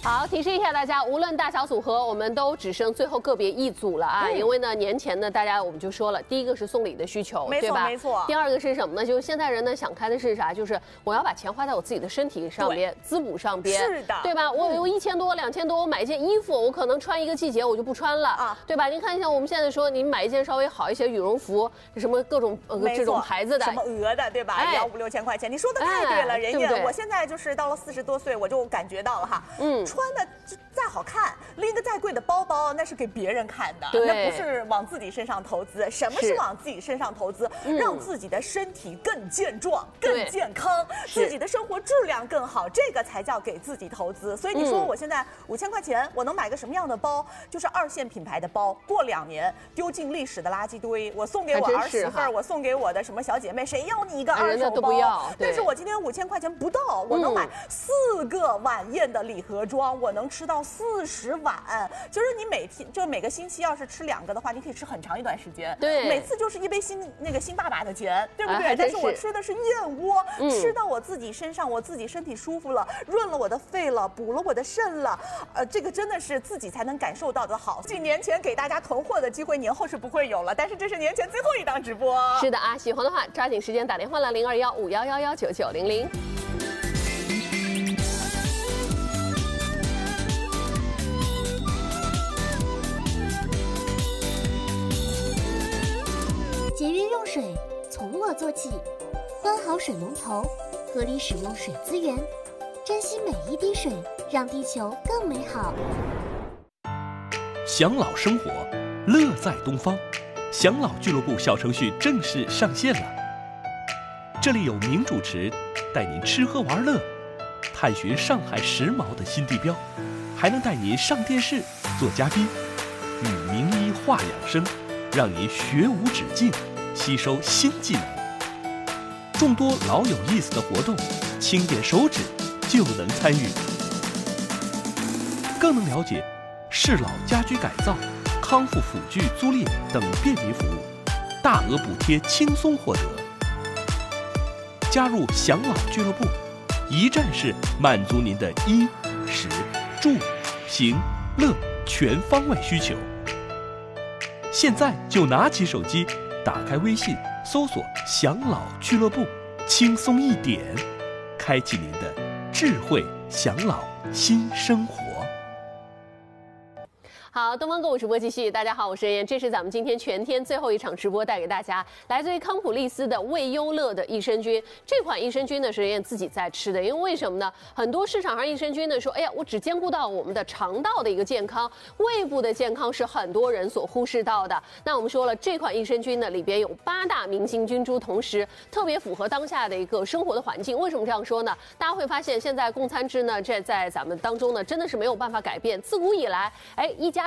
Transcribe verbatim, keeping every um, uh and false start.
好，提示一下大家，无论大小组合，我们都只剩最后个别一组了啊！嗯、因为呢，年前呢，大家我们就说了，第一个是送礼的需求， 没错对吧？ 没错。 第二个是什么呢？就是现在人呢想开的是啥？就是我要把钱花在我自己的身体上边、滋补上边， 是的， 对吧？我有一千多、两千多，我买一件衣服，我可能穿一个季节我就不穿了啊，对吧？您看一下我们现在说，你买一件稍微好一些羽绒服，什么各种呃这种牌子的， 什么鹅的，对吧？也要五六千块钱。你说的太对了，人家我现在就是到了四十多岁，我就感觉到了哈，嗯，穿的再好看，拎个再贵的包包，那是给别人看的，那不是往自己身上投资。什么是往自己身上投资？让自己的身体更健壮、更健康，自己的生活质量更好，这个才叫给自己投资。所以你说我现在五千块钱，我能买个什么样的包？就是二线品牌的包，过两年丢进历史的垃圾堆，我送给我儿媳妇儿，我送给我的什么小姐妹，谁要你一个二手包？但是我今天五千块钱不到，我能买四个晚宴的礼盒装，我能吃到四十碗，就是你每天就每个星期要是吃两个的话，你可以吃很长一段时间。 对， 每次就是一杯新那个新爸爸的钱，对不对？啊、但是我吃的是燕窝，嗯、吃到我自己身上，我自己身体舒服了，润了我的肺了，补了我的肾了，呃，这个真的是自己才能感受到的好。几年前给大家囤货的机会，年后是不会有了，但是这是年前最后一档直播。 是的啊，喜欢的话抓紧时间打电话了，零二幺五幺幺幺九九零零。 节约用水，从我做起。关好水龙头，合理使用水资源，珍惜每一滴水，让地球更美好。 享老生活，乐在东方。享老俱乐部小程序正式上线了，这里有名主持带您吃喝玩乐，探寻上海时髦的新地标，还能带您上电视做嘉宾，与名医话养生，让您学无止境，吸收新技能。众多老有意思的活动，轻点手指就能参与，更能了解适老家居改造、康复辅具租赁等便民服务，大额补贴轻松获得。加入享老俱乐部，一站式满足您的衣食住行乐全方位需求。现在就拿起手机，打开微信，搜索享老俱乐部，轻松一点，开启您的智慧享老新生活。 好，东方购物直播继续。大家好，我是任燕，这是咱们今天全天最后一场直播，带给大家来自于康普利斯的胃优乐的益生菌。这款益生菌呢是任燕自己在吃的，因为为什么呢？很多市场上益生菌呢说，哎呀，我只兼顾到我们的肠道的一个健康，胃部的健康是很多人所忽视到的。那我们说了，这款益生菌呢里边有八大明星菌株，同时特别符合当下的一个生活的环境。为什么这样说呢？大家会发现，现在供餐制呢，这在咱们当中呢真的是没有办法改变。自古以来，哎，一家